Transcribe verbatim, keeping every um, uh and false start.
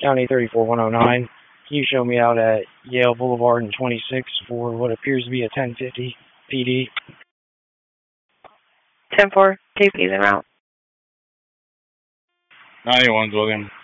County thirty-four one oh nine. Can you show me out at Yale Boulevard and twenty-six for what appears to be a ten fifty P D? ten four, T P's en route. ninety-one's William.